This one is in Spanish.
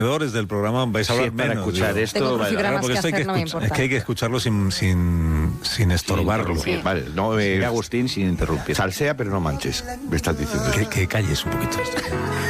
del programa vais a hablar Sí, para menos. escuchar digo. esto, Tengo vale. crucigramas Porque que esto hay hacer, no me es que importa. hay que escucharlo sin estorbarlo. Sí, vale, no, Agustín, sin interrumpir. Salsea, pero no manches, me estás diciendo. Que calles un poquito.